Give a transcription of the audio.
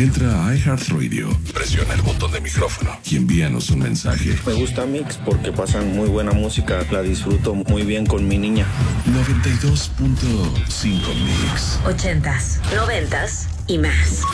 Entra a iHeartRadio, presiona el botón de micrófono y envíanos un mensaje. Me gusta Mix porque pasan muy buena música, la disfruto muy bien con mi niña. 92.5 Mix. 80s, 90s y más.